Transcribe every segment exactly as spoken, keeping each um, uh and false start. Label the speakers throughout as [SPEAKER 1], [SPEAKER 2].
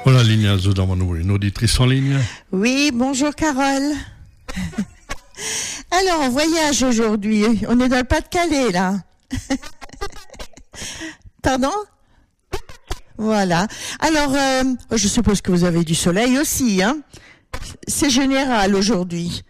[SPEAKER 1] Pour la ligne Azur dans mon une auditrice en ligne.
[SPEAKER 2] Oui, bonjour Carole. Alors, on voyage aujourd'hui. On est dans le Pas-de-Calais, là. Pardon ? Voilà. Alors, euh, je suppose que vous avez du soleil aussi, hein ? C'est général aujourd'hui.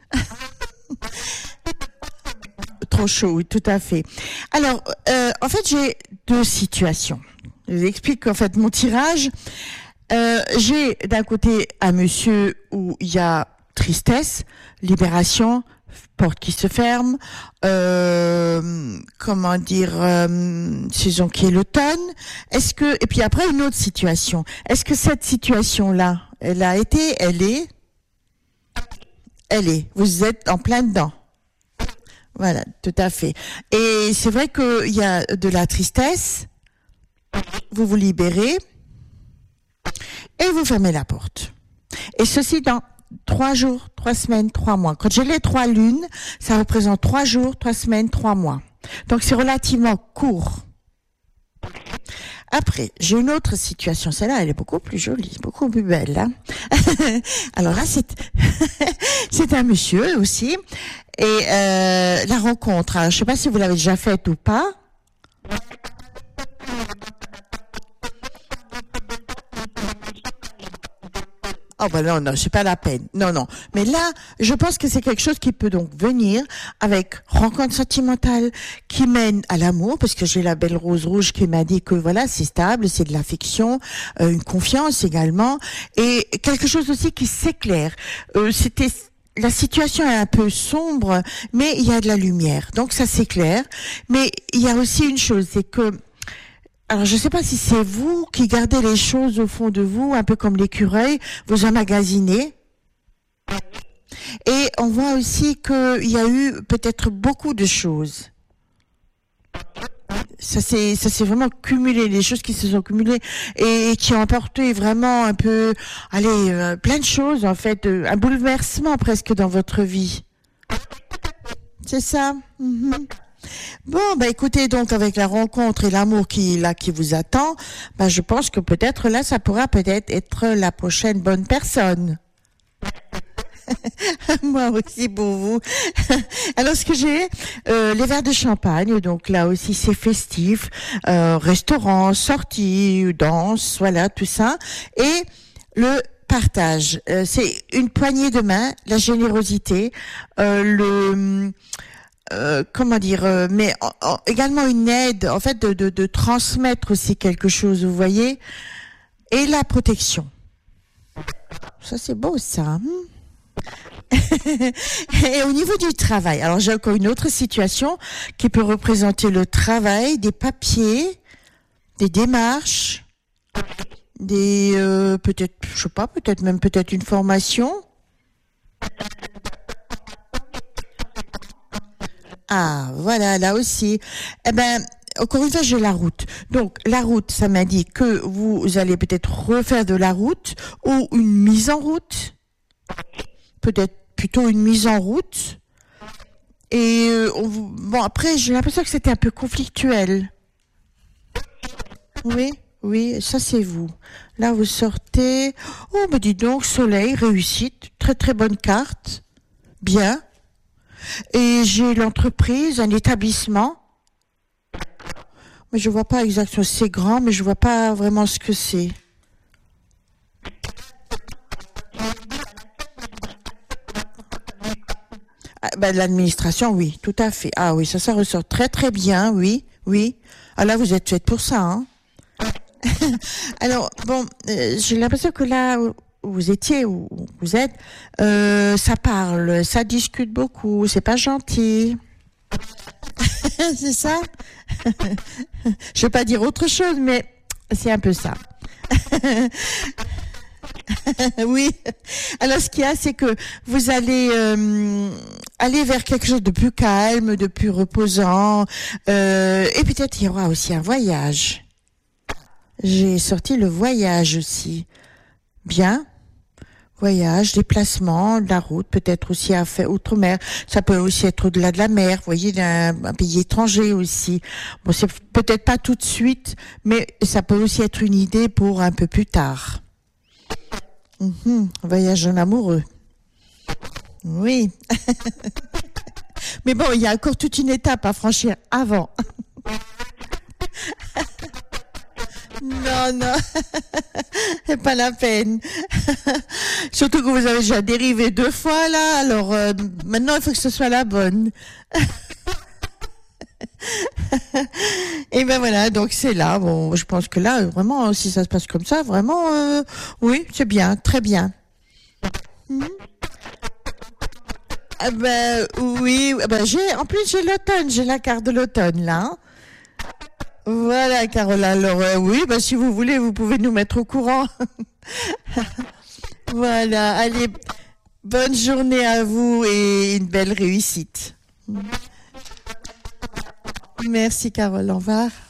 [SPEAKER 2] Trop chaud, oui, tout à fait. Alors, euh, en fait, j'ai deux situations. Je vous explique en fait mon tirage. Euh, j'ai d'un côté un monsieur où il y a tristesse, libération, porte qui se ferme, euh, comment dire, euh, saison qui est l'automne. Est-ce que et puis après une autre situation. Est-ce que cette situation-là, elle a été, elle est, elle est. Vous êtes en plein dedans. Voilà, tout à fait. Et c'est vrai qu'il y a de la tristesse. Vous vous libérez et vous fermez la porte. Et ceci dans trois jours, trois semaines, trois mois. Quand j'ai les trois lunes, ça représente trois jours, trois semaines, trois mois. Donc c'est relativement court. Après, j'ai une autre situation. Celle-là, elle est beaucoup plus jolie, beaucoup plus belle. Hein. Alors là, c'est c'est un monsieur aussi. Et euh, la rencontre, alors, je ne sais pas si vous l'avez déjà faite ou pas. Oh ben non, non, c'est pas la peine. Non, non. Mais là, je pense que c'est quelque chose qui peut donc venir avec rencontre sentimentale qui mène à l'amour, parce que j'ai la belle rose rouge qui m'a dit que voilà, c'est stable, c'est de l'affection, euh, une confiance également, et quelque chose aussi qui s'éclaire. Euh, c'était la situation est un peu sombre, mais il y a de la lumière, donc ça s'éclaire. Mais il y a aussi une chose, c'est que alors, je ne sais pas si c'est vous qui gardez les choses au fond de vous, un peu comme l'écureuil, vous emmagasinez. Et on voit aussi qu'il y a eu peut-être beaucoup de choses. Ça s'est, ça s'est vraiment cumulé, les choses qui se sont cumulées et qui ont apporté vraiment un peu, allez, euh, plein de choses en fait, euh, un bouleversement presque dans votre vie. C'est ça. Mm-hmm. Bon, bah écoutez, donc avec la rencontre et l'amour qui là qui vous attend, bah je pense que peut-être là ça pourra peut-être être la prochaine bonne personne. Moi aussi pour vous. Alors ce que j'ai, euh, les verres de champagne, donc là aussi c'est festif, euh, restaurant, sortie, danse, voilà tout ça, et le partage. Euh, c'est une poignée de main, la générosité, euh, le Euh, comment dire, euh, mais en, en, également une aide, en fait, de, de, de transmettre aussi quelque chose, vous voyez, et la protection. Ça, c'est beau, ça. Et au niveau du travail, alors j'ai encore une autre situation qui peut représenter le travail, des papiers, des démarches, des, euh, peut-être, je sais pas, peut-être même peut-être une formation. Ah, voilà, là aussi. Eh ben, encore une fois, j'ai la route. Donc, la route, ça m'indique que vous allez peut-être refaire de la route ou une mise en route. Peut-être plutôt une mise en route. Et euh, on vous... bon, après, j'ai l'impression que c'était un peu conflictuel. Oui, oui, ça c'est vous. Là, vous sortez. Oh, mais dis donc, soleil, réussite, très très bonne carte. Bien. Et j'ai l'entreprise, un établissement. Mais je vois pas exactement, c'est grand, mais je vois pas vraiment ce que c'est. Ah, ben, l'administration, oui, tout à fait. Ah oui, ça, ça ressort très très bien, oui, oui. Ah là, vous êtes faite pour ça, hein. Alors, bon, euh, j'ai l'impression que là... où vous étiez, où vous êtes, euh, ça parle, ça discute beaucoup, c'est pas gentil. C'est ça? Je vais pas dire autre chose, mais c'est un peu ça. Oui. Alors, ce qu'il y a, c'est que vous allez euh, aller vers quelque chose de plus calme, de plus reposant, euh, et peut-être il y aura aussi un voyage. J'ai sorti le voyage aussi. Bien. Voyage, déplacement, de la route, peut-être aussi à faire outre-mer. Ça peut aussi être au-delà de la mer, vous voyez, d'un un pays étranger aussi. Bon, c'est peut-être pas tout de suite, mais ça peut aussi être une idée pour un peu plus tard. Mhm, voyage en amoureux. Oui. Mais bon, il y a encore toute une étape à franchir avant. Non, non, c'est pas la peine. Surtout que vous avez déjà dérivé deux fois là, alors euh, maintenant il faut que ce soit la bonne. Et ben voilà, donc c'est là. Bon, je pense que là, vraiment, si ça se passe comme ça, vraiment, euh, oui, c'est bien, très bien. Mhm. Ah ben oui, ben j'ai, en plus j'ai l'automne, j'ai la carte de l'automne là. Hein. Voilà, Carole. Alors euh, oui, ben si vous voulez, vous pouvez nous mettre au courant. Voilà, allez, bonne journée à vous et une belle réussite. Merci, Carole. Au revoir.